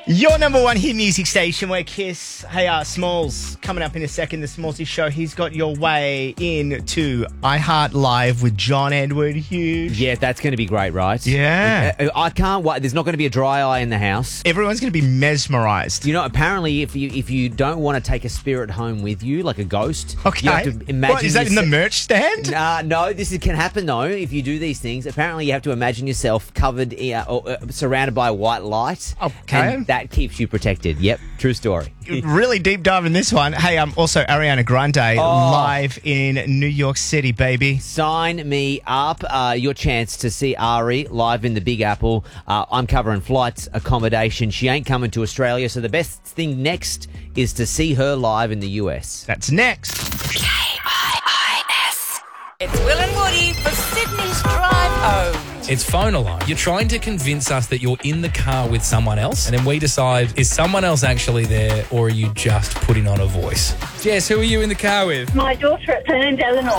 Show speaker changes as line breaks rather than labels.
Your number one hit music station, where Kiss. Hey, Smalls, coming up in a second, the Smallsy Show. He's got your way into iHeart Live with John Edward Hughes.
Yeah, that's going to be great, right?
Yeah.
I can't wait. There's not going to be a dry eye in the house.
Everyone's going to be mesmerised.
You know, apparently, if you don't want to take a spirit home with you, like a ghost,
Okay.
you have to imagine.
What, is that in the merch stand?
No, can happen though if you do these things. Apparently, you have to imagine yourself covered or surrounded by white light.
Okay.
And that keeps you protected. Yep, true story.
Really deep dive in this one. Hey, also Ariana Grande live in New York City, baby.
Sign me up. Your chance to see Ari live in the Big Apple. I'm covering flights, accommodation. She ain't coming to Australia, so the best thing next is to see her live in the US.
That's next.
KIIS. It's Will and Woody for Sydney's Drive Home.
It's phone alarm. You're trying to convince us that you're in the car with someone else, and then we decide, is someone else actually there, or are you just putting on a voice? Jess, who are you in the car with?
My daughter, her name's Eleanor.